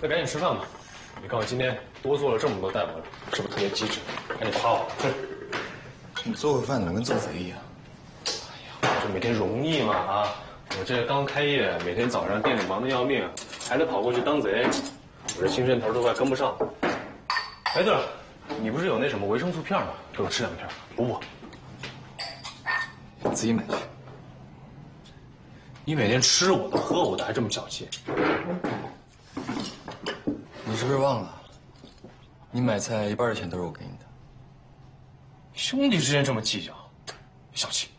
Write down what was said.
快赶紧吃饭吧！你看我今天多做了这么多蛋黄，是不是特别机智？赶紧夸我，快！ 你做个饭怎么跟做贼一样？ 哎呀，这每天容易嘛啊！我这刚开业，每天早上店里忙得要命，还得跑过去当贼，我这精神头都快跟不上。哎，对了，你不是有那什么维生素片吗？给我吃2片，补补。 我自己买去。 你每天吃我的喝我的，还这么小气？ 你是不是忘了？你买菜一半的钱都是我给你的。 兄弟之间这么计较，小气。